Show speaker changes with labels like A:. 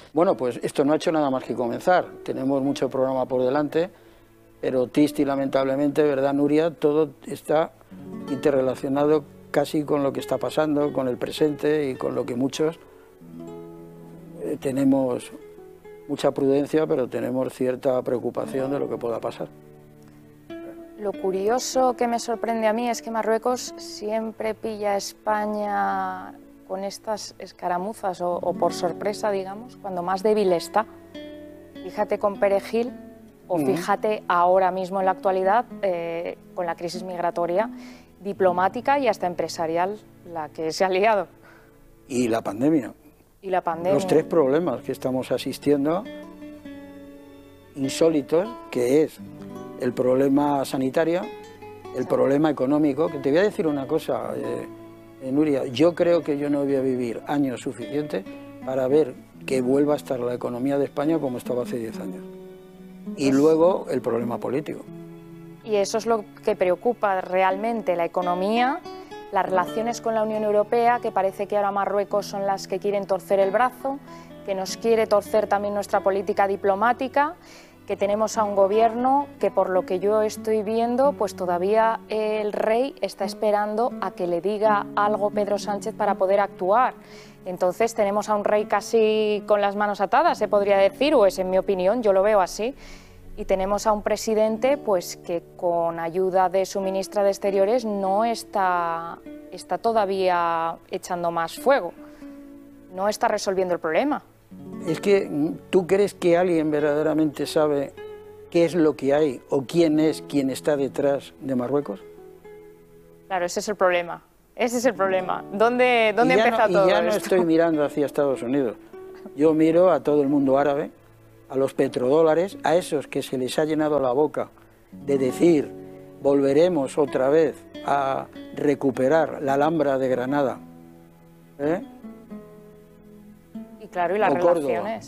A: Bueno, pues esto no ha hecho nada más que comenzar. Tenemos mucho programa por delante, pero triste y lamentablemente, ¿verdad, Nuria? Todo está interrelacionado casi con lo que está pasando, con el presente y con lo que muchos tenemos mucha prudencia, pero tenemos cierta preocupación de lo que pueda pasar.
B: Lo curioso que me sorprende a mí es que Marruecos siempre pilla a España con estas escaramuzas o por sorpresa, digamos, cuando más débil está. Fíjate con Perejil o fíjate ahora mismo en la actualidad con la crisis migratoria, diplomática y hasta empresarial, la que se ha liado.
A: Y la pandemia.
B: Y la pandemia.
A: Los tres problemas que estamos asistiendo, insólitos, que es el problema sanitario, el problema económico, que te voy a decir una cosa, Nuria, yo creo que yo no voy a vivir años suficientes para ver que vuelva a estar la economía de España como estaba hace 10 años. Y luego el problema político.
B: Y eso es lo que preocupa realmente, la economía, las relaciones con la Unión Europea, que parece que ahora Marruecos son las que quieren torcer el brazo, que nos quiere torcer también nuestra política diplomática, que tenemos a un gobierno que, por lo que yo estoy viendo, pues todavía el rey está esperando a que le diga algo Pedro Sánchez para poder actuar. Entonces tenemos a un rey casi con las manos atadas, se podría decir, o es en mi opinión, yo lo veo así. Y tenemos a un presidente pues que con ayuda de su ministra de Exteriores no está todavía echando más fuego, no está resolviendo el problema.
A: Es que ¿tú crees que alguien verdaderamente sabe qué es lo que hay o quién es quien está detrás de Marruecos?
B: Claro, ese es el problema. Ese es el problema. ¿Dónde empieza todo esto?
A: Y ya no estoy mirando hacia Estados Unidos. Yo miro a todo el mundo árabe, a los petrodólares, a esos que se les ha llenado la boca de decir volveremos otra vez a recuperar la Alhambra de Granada.
B: Y claro, y las
A: o Córdoba.
B: relaciones.